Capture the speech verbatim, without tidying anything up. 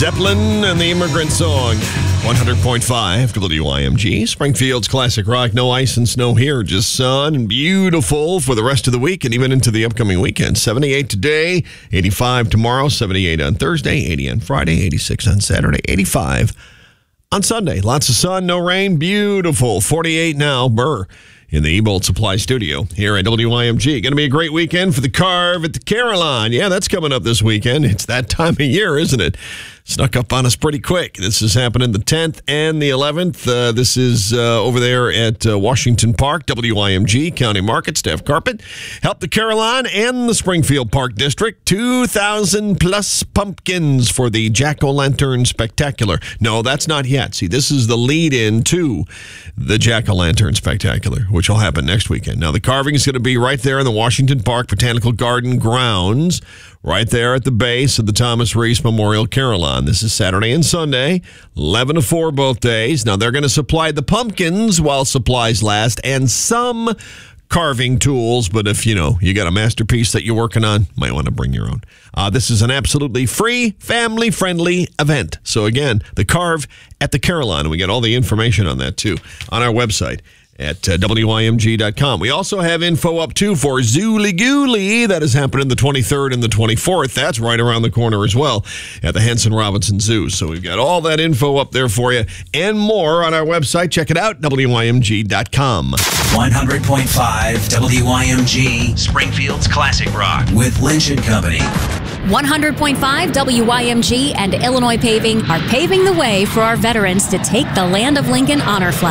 Zeppelin and the Immigrant Song. one hundred point five W I M G. Springfield's classic rock. No ice and snow here. Just sun and beautiful for the rest of the week and even into the upcoming weekend. seventy-eight today, eighty-five tomorrow, seventy-eight on Thursday, eighty on Friday, eighty-six on Saturday, eighty-five on Sunday. Lots of sun, no rain. Beautiful. forty-eight now. Burr in the E-Bolt Supply Studio here at W I M G. Going to be a great weekend for the Carve at the Carillon. Yeah, that's coming up this weekend. It's that time of year, isn't it? Snuck up on us pretty quick. This is happening the tenth and the eleventh. Uh, this is uh, over there at uh, Washington Park, W I M G, County Market, Steph Carpet. Help the Carillon and the Springfield Park District. two thousand plus pumpkins for the Jack-O-Lantern Spectacular. No, that's not yet. See, this is the lead-in to the Jack-O-Lantern Spectacular, which will happen next weekend. Now, the carving is going to be right there in the Washington Park Botanical Garden grounds, right there at the base of the Thomas Reese Memorial Carillon. This is Saturday and Sunday, eleven to four both days. Now, they're going to supply the pumpkins while supplies last and some carving tools, but if, you know, you got a masterpiece that you're working on, might want to bring your own. Uh, this is an absolutely free, family-friendly event. So, again, the Carve at the Carillon, and we get all the information on that, too, on our website at uh, W I M G dot com. We also have info up, too, for Zooly Gooly. That is happening the twenty-third and the twenty-fourth. That's right around the corner as well at the Henson Robinson Zoo. So we've got all that info up there for you and more on our website. Check it out, W I M G dot com. one hundred point five W I M G, Springfield's classic rock with Lynch and Company. one hundred point five W I M G and Illinois Paving are paving the way for our veterans to take the Land of Lincoln honor flight.